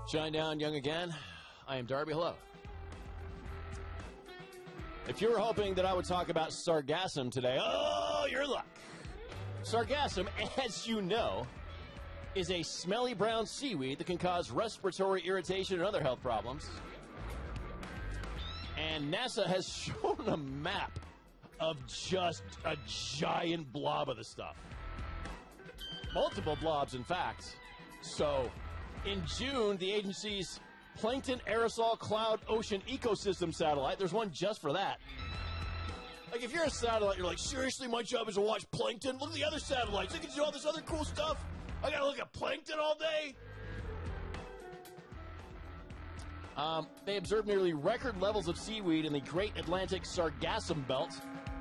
Shine down, young again. I am Darby. Hello. If you were hoping that I would talk about sargassum today, oh, your luck. Sargassum, as you know, is a smelly brown seaweed that can cause respiratory irritation and other health problems. And NASA has shown a map of just a giant blob of the stuff. Multiple blobs, in fact. So, in June, the agency's Plankton Aerosol Cloud Ocean Ecosystem Satellite, there's one just for that. Like, if you're a satellite, you're like, seriously, my job is to watch plankton? Look at the other satellites. They can do all this other cool stuff. I gotta look at plankton all day? They observed nearly record levels of seaweed in the Great Atlantic Sargassum Belt,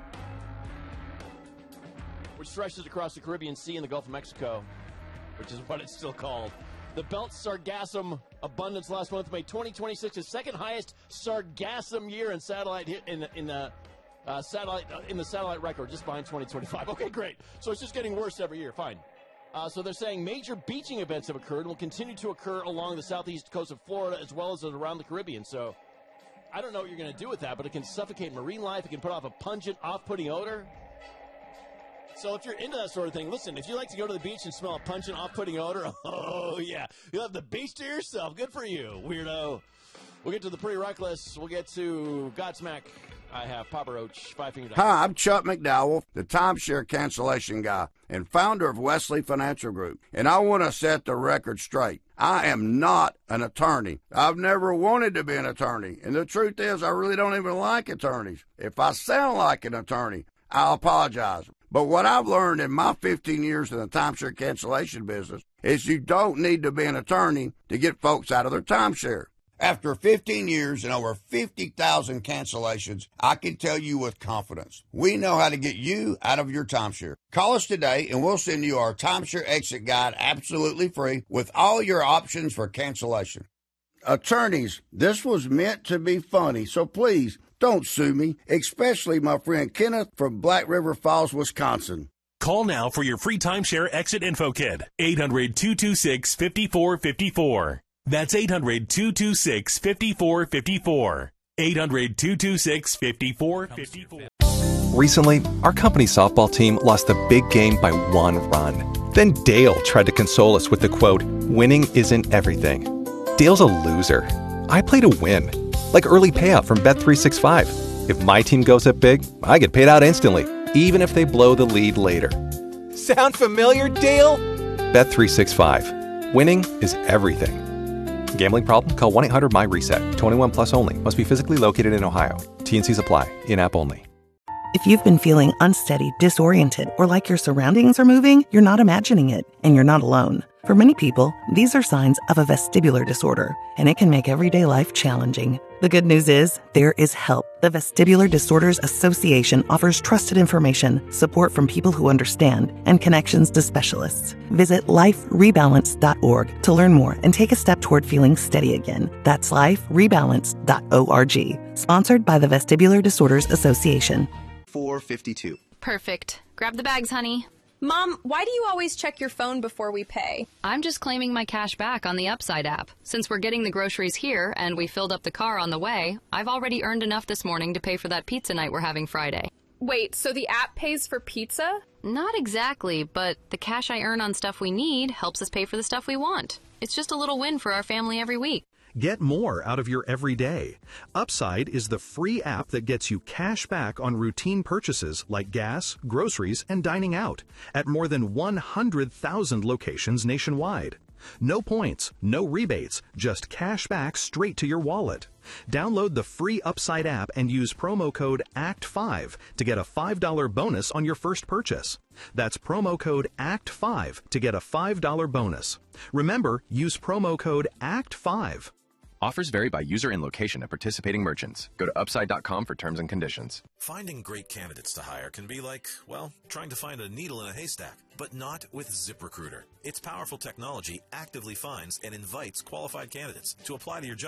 which stretches across the Caribbean Sea and the Gulf of Mexico, which is what it's still called. The Belt's sargassum abundance last month made 2026 the second highest sargassum year in the satellite record, just behind 2025. Okay, great. So it's just getting worse every year. Fine. So they're saying major beaching events have occurred and will continue to occur along the southeast coast of Florida as well as around the Caribbean. So I don't know what you're going to do with that, but it can suffocate marine life. It can put off a pungent, off-putting odor. So if you're into that sort of thing, listen, if you like to go to the beach and smell a pungent, off-putting odor, oh, yeah, you'll have the beach to yourself. Good for you, weirdo. We'll get to the Pretty Reckless. We'll get to Godsmack. I have Papa Roach, Five Finger Death. Hi, I'm Chuck McDowell, the timeshare cancellation guy and founder of Wesley Financial Group. And I want to set the record straight. I am not an attorney. I've never wanted to be an attorney. And the truth is, I really don't even like attorneys. If I sound like an attorney, I'll apologize. But what I've learned in my 15 years in the timeshare cancellation business is you don't need to be an attorney to get folks out of their timeshare. After 15 years and over 50,000 cancellations, I can tell you with confidence, we know how to get you out of your timeshare. Call us today and we'll send you our timeshare exit guide absolutely free with all your options for cancellation. Attorneys, this was meant to be funny, so please don't sue me, especially my friend Kenneth from Black River Falls, Wisconsin. Call now for your free timeshare exit info kit. 800-226-5454. That's 800-226-5454. 800-226-5454. Recently, our company softball team lost the big game by 1 run. Then Dale tried to console us with the quote, "Winning isn't everything." Dale's a loser. I play to win. Like early payout from Bet365. If my team goes up big, I get paid out instantly, even if they blow the lead later. Sound familiar, Dale? Bet365. Winning is everything. Gambling problem? Call 1-800-MY-RESET. 21 plus only. Must be physically located in Ohio. T&Cs apply. In-app only. If you've been feeling unsteady, disoriented, or like your surroundings are moving, you're not imagining it, and you're not alone. For many people, these are signs of a vestibular disorder, and it can make everyday life challenging. The good news is, there is help. The Vestibular Disorders Association offers trusted information, support from people who understand, and connections to specialists. Visit liferebalance.org to learn more and take a step toward feeling steady again. That's liferebalance.org. Sponsored by the Vestibular Disorders Association. 452. Perfect. Grab the bags, honey. Mom, why do you always check your phone before we pay? I'm just claiming my cash back on the Upside app. Since we're getting the groceries here and we filled up the car on the way, I've already earned enough this morning to pay for that pizza night we're having Friday. Wait, so the app pays for pizza? Not exactly, but the cash I earn on stuff we need helps us pay for the stuff we want. It's just a little win for our family every week. Get more out of your everyday. Upside is the free app that gets you cash back on routine purchases like gas, groceries, and dining out at more than 100,000 locations nationwide. No points, no rebates, just cash back straight to your wallet. Download the free Upside app and use promo code ACT5 to get a $5 bonus on your first purchase. That's promo code ACT5 to get a $5 bonus. Remember, use promo code ACT5. Offers vary by user and location at participating merchants. Go to upside.com for terms and conditions. Finding great candidates to hire can be like, well, trying to find a needle in a haystack, but not with ZipRecruiter. Its powerful technology actively finds and invites qualified candidates to apply to your job.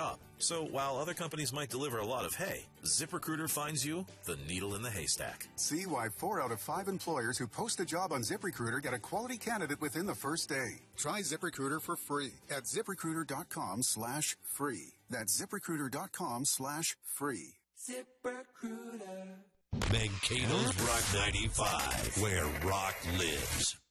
So while other companies might deliver a lot of hay, ZipRecruiter finds you the needle in the haystack. See why 4 out of 5 employers who post a job on ZipRecruiter get a quality candidate within the first day. Try ZipRecruiter for free at ZipRecruiter.com/free. That's ZipRecruiter.com/free. ZipRecruiter. Mankato's Rock 95, where rock lives.